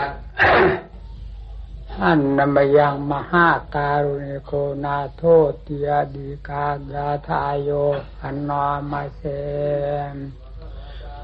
อันนมยังมหาการุณิโกนาโทติยดีกาญาทายโยอันนอมาเส